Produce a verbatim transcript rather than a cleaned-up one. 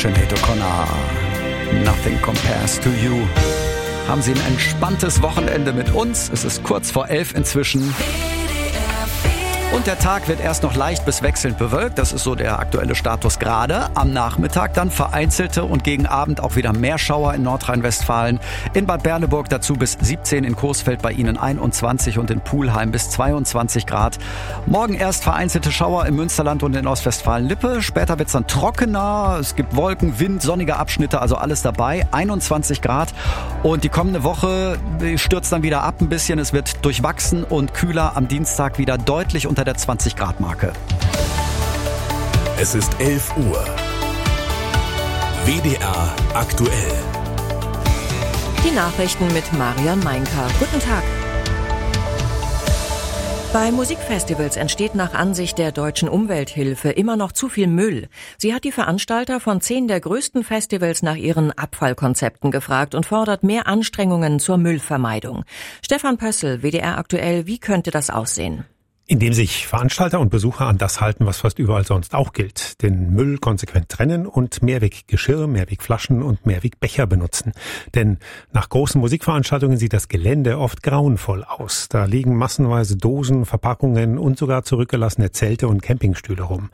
Sinead O'Connor. Nothing compares to you. Haben Sie ein entspanntes Wochenende mit uns? Es ist kurz vor elf inzwischen. Und der Tag wird erst noch leicht bis wechselnd bewölkt. Das ist so der aktuelle Status gerade. Am Nachmittag dann vereinzelte und gegen Abend auch wieder mehr Schauer in Nordrhein-Westfalen. In Bad Berleburg dazu bis siebzehn, in Coesfeld bei Ihnen einundzwanzig und in Pulheim bis zweiundzwanzig Grad. Morgen erst vereinzelte Schauer im Münsterland und in Ostwestfalen-Lippe. Später wird es dann trockener. Es gibt Wolken, Wind, sonnige Abschnitte, also alles dabei. einundzwanzig Grad. Und die kommende Woche stürzt dann wieder ab ein bisschen. Es wird durchwachsen und kühler. Am Dienstag wieder deutlich unter der zwanzig Grad Marke. Es ist elf Uhr. W D R aktuell. Die Nachrichten mit Marion Meinker. Guten Tag. Bei Musikfestivals entsteht nach Ansicht der Deutschen Umwelthilfe immer noch zu viel Müll. Sie hat die Veranstalter von zehn der größten Festivals nach ihren Abfallkonzepten gefragt und fordert mehr Anstrengungen zur Müllvermeidung. Stefan Pössl, W D R aktuell, wie könnte das aussehen? Indem sich Veranstalter und Besucher an das halten, was fast überall sonst auch gilt. Den Müll konsequent trennen und Mehrweggeschirr, Mehrwegflaschen und Mehrwegbecher benutzen. Denn nach großen Musikveranstaltungen sieht das Gelände oft grauenvoll aus. Da liegen massenweise Dosen, Verpackungen und sogar zurückgelassene Zelte und Campingstühle rum.